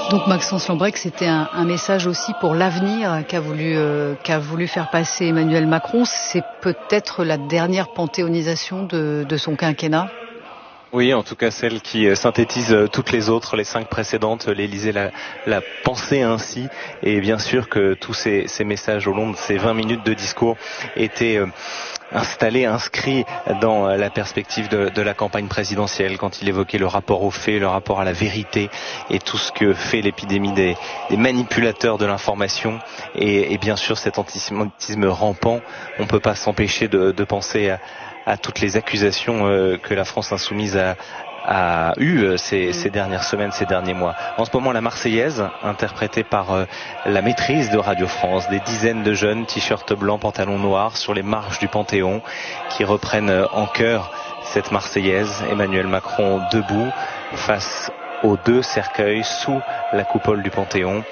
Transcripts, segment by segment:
Donc Maxence Lambrecq, c'était un message aussi pour l'avenir qu'a voulu faire passer Emmanuel Macron. C'est peut-être la dernière panthéonisation de son quinquennat. Oui, en tout cas celle qui synthétise toutes les autres, les 5 précédentes. L'Élysée l'a pensé ainsi, et bien sûr que tous ces messages au long de ces 20 minutes de discours étaient inscrits dans la perspective de la campagne présidentielle, quand il évoquait le rapport aux faits, le rapport à la vérité et tout ce que fait l'épidémie des manipulateurs de l'information et bien sûr cet antisémitisme rampant. On ne peut pas s'empêcher de penser à toutes les accusations que la France insoumise a eues ces dernières semaines, ces derniers mois. En ce moment, la Marseillaise, interprétée par la maîtrise de Radio France, des dizaines de jeunes, t-shirts blancs, pantalons noirs, sur les marches du Panthéon, qui reprennent en chœur cette Marseillaise. Emmanuel Macron debout, face aux 2 cercueils, sous la coupole du Panthéon.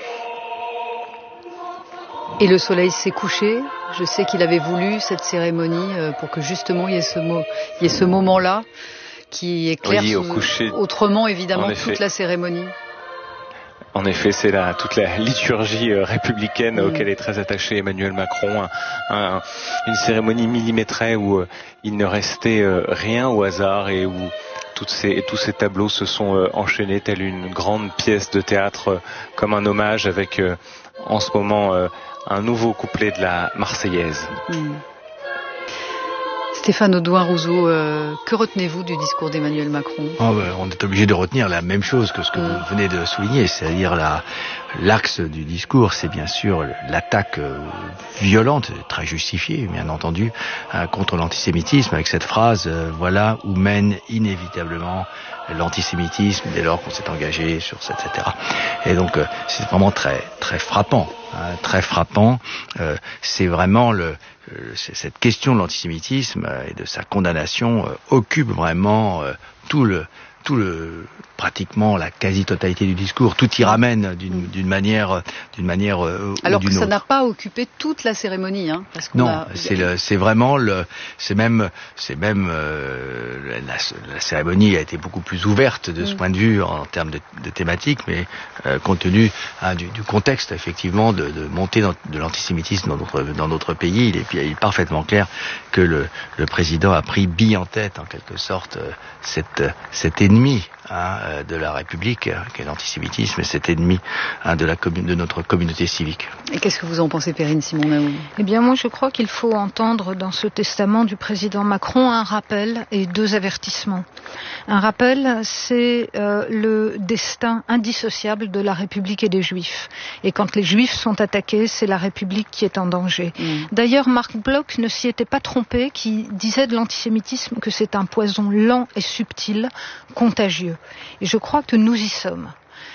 Et le soleil s'est couché. Je sais qu'il avait voulu cette cérémonie pour que justement il y ait ce moment-là qui éclaire autrement évidemment toute la cérémonie. En effet, c'est toute la liturgie républicaine auquel est très attaché Emmanuel Macron. Une cérémonie millimétrée où il ne restait rien au hasard et où tous ces tableaux se sont enchaînés telle une grande pièce de théâtre, comme un hommage avec en ce moment un nouveau couplet de la Marseillaise. Stéphane Audouin-Rousseau, que retenez-vous du discours d'Emmanuel Macron ? On est obligé de retenir la même chose que ce que vous venez de souligner, c'est-à-dire l'axe du discours, c'est bien sûr l'attaque violente, très justifiée, bien entendu, contre l'antisémitisme, avec cette phrase « Voilà où mène inévitablement l'antisémitisme dès lors qu'on s'est engagé sur cette, etc. » Et donc, c'est vraiment très, très frappant. Très frappant. C'est vraiment cette question de l'antisémitisme et de sa condamnation occupe vraiment pratiquement la quasi-totalité du discours. Tout y ramène d'une manière alors ou d'une que ça autre. n'a pas occupé toute la cérémonie, parce qu'on non, c'est vraiment la cérémonie a été beaucoup plus ouverte de ce point de vue en termes de thématique, mais compte tenu du contexte effectivement de montée de l'antisémitisme dans notre pays, il est parfaitement clair que le président a pris bille en tête en quelque sorte cet ennemi de la République, qui est l'antisémitisme, et cet ennemi de notre communauté civique. Et qu'est-ce que vous en pensez, Perrine Simon-Naoum ? Eh bien, moi, je crois qu'il faut entendre dans ce testament du président Macron un rappel et 2 avertissements. Un rappel, c'est le destin indissociable de la République et des Juifs. Et quand les Juifs sont attaqués, c'est la République qui est en danger. D'ailleurs, Marc Bloch ne s'y était pas trompé, qui disait de l'antisémitisme que c'est un poison lent et subtil, contagieux. Et je crois que nous y sommes.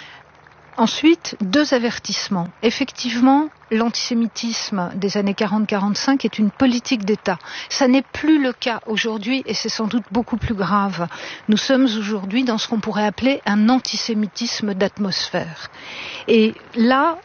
Ensuite, 2 avertissements. Effectivement, l'antisémitisme des années 40-45 est une politique d'État. Ça n'est plus le cas aujourd'hui et c'est sans doute beaucoup plus grave. Nous sommes aujourd'hui dans ce qu'on pourrait appeler un antisémitisme d'atmosphère. Et là,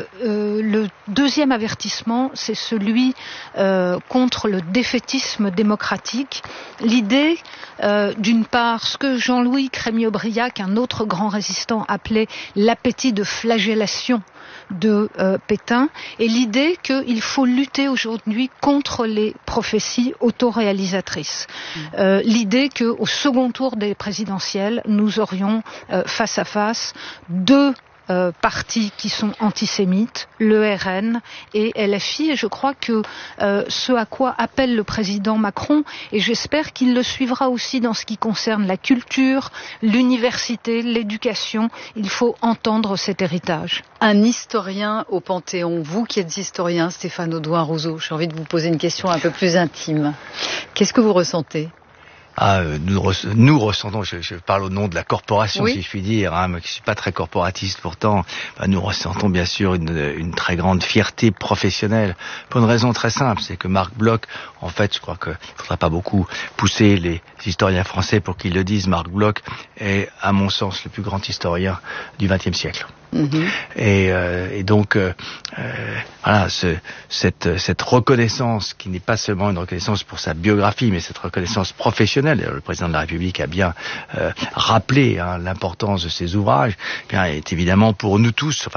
le 2e avertissement, c'est celui contre le défaitisme démocratique. L'idée, d'une part, ce que Jean-Louis Crémieux-Briac, un autre grand résistant, appelait l'appétit de flagellation de Pétain, et l'idée qu'il faut lutter aujourd'hui contre les prophéties autoréalisatrices. L'idée qu'au second tour des présidentielles, nous aurions face à face 2 partis qui sont antisémites, le RN et LFI, et je crois que ce à quoi appelle le président Macron, et j'espère qu'il le suivra aussi dans ce qui concerne la culture, l'université, l'éducation, il faut entendre cet héritage. Un historien au Panthéon, vous qui êtes historien, Stéphane Audouin-Rousseau, j'ai envie de vous poser une question un peu plus intime. Qu'est-ce que vous ressentez ? Nous ressentons, je parle au nom de la corporation, oui, si je puis dire, mais qui ne suis pas très corporatiste pourtant, nous ressentons bien sûr une très grande fierté professionnelle, pour une raison très simple, c'est que Marc Bloch, en fait, je crois qu'il ne faudra pas beaucoup pousser les historiens français pour qu'ils le disent, Marc Bloch est, à mon sens, le plus grand historien du XXe siècle. Et donc voilà, cette reconnaissance qui n'est pas seulement une reconnaissance pour sa biographie, mais cette reconnaissance professionnelle exceptionnel. Le président de la République a bien rappelé l'importance de ces ouvrages. Bien, est évidemment pour nous tous,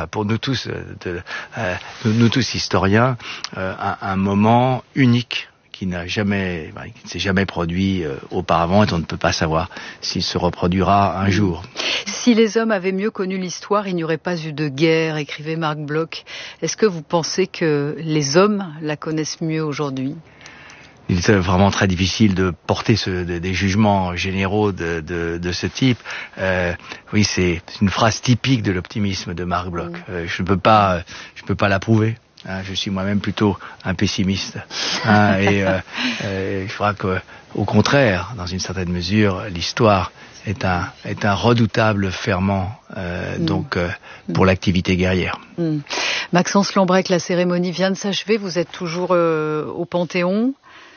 nous tous historiens, un moment unique qui ne s'est jamais produit auparavant, et on ne peut pas savoir s'il se reproduira un jour. Si les hommes avaient mieux connu l'histoire, il n'y aurait pas eu de guerre, écrivait Marc Bloch. Est-ce que vous pensez que les hommes la connaissent mieux aujourd'hui ? Il est vraiment très difficile de porter des jugements généraux de ce type. Oui, c'est une phrase typique de l'optimisme de Marc Bloch. Je ne peux pas l'approuver. Je suis moi-même plutôt un pessimiste. Et je crois qu'au contraire, dans une certaine mesure, l'histoire est un redoutable ferment pour l'activité guerrière. Maxence Lambrec, la cérémonie vient de s'achever. Vous êtes toujours au Panthéon.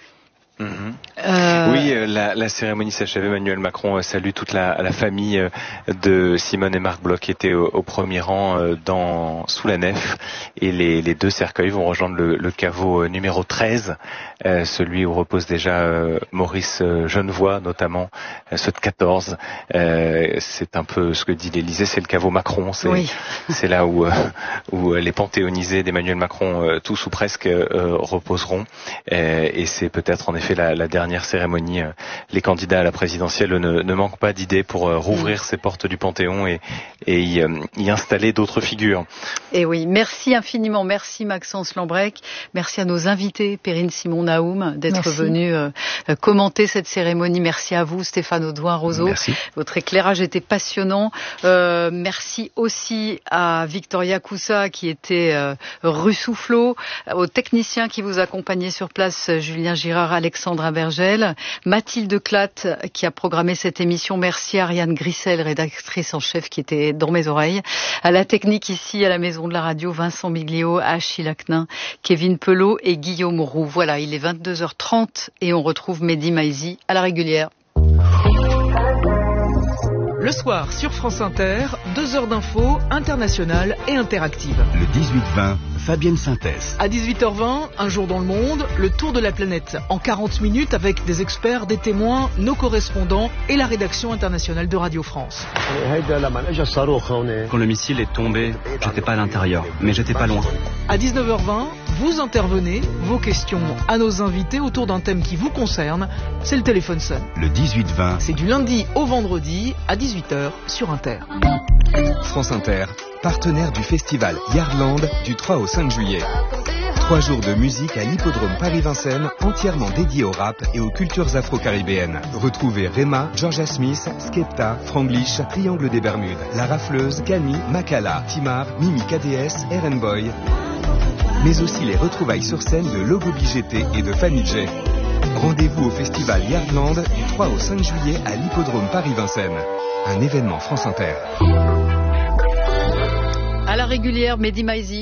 Oui, la cérémonie s'achève. Emmanuel Macron salue toute la famille de Simone et Marc Bloch qui étaient au premier rang sous la nef, et les deux cercueils vont rejoindre le caveau numéro 13, celui où repose déjà Maurice Genevoix, notamment ceux de 14. C'est un peu ce que dit l'Élysée, c'est le caveau Macron, c'est là où les panthéonisés d'Emmanuel Macron, tous ou presque, reposeront, et c'est peut-être en effet la dernière cérémonie. Les candidats à la présidentielle ne manquent pas d'idées pour rouvrir ces portes du Panthéon et y installer d'autres figures. Et oui, merci infiniment, merci Maxence Lambrec, merci à nos invités, Perrine Simon-Naoum, d'être venus commenter cette cérémonie. Merci à vous, Stéphane Audouin-Roseau. Merci. Votre éclairage était passionnant. Merci aussi à Victoria Coussa qui était rue Soufflot, aux techniciens qui vous accompagnaient sur place, Julien Girard, Alexandre Bergel, Mathilde Clatte qui a programmé cette émission. Merci à Ariane Grissel, rédactrice en chef, qui était dans mes oreilles. À la technique ici, à la Maison de la Radio, Vincent Miglio, Achille Lacnin, Kevin Pelot et Guillaume Roux. Voilà, il est 22h30 et on retrouve Mehdi Maizi à la régulière. Le soir sur France Inter, 2 heures d'infos internationales et interactives. Le 18-20, Fabienne Synthèse. À 18h20, un jour dans le monde, le tour de la planète en 40 minutes avec des experts, des témoins, nos correspondants et la rédaction internationale de Radio France. Quand le missile est tombé, j'étais pas à l'intérieur, mais j'étais pas loin. À 19h20, vous intervenez, vos questions à nos invités autour d'un thème qui vous concerne, c'est le téléphone sonne. Le 18-20. C'est du lundi au vendredi à 18h sur Inter. France Inter, partenaire du festival Yardland du 3 au 5 juillet. 3 jours de musique à l'hippodrome Paris-Vincennes, entièrement dédié au rap et aux cultures afro-caribéennes. Retrouvez Rema, Georgia Smith, Skepta, Franglish, Triangle des Bermudes, La Rafleuse, Camille, Makala, Timar, Mimi KDS, Eren Boy. Mais aussi les retrouvailles sur scène de Logo BGT et de Famille J. Rendez-vous au festival Yardland du 3 au 5 juillet à l'hippodrome Paris-Vincennes. Un événement France Inter. À la régulière, Mehdi Maizi.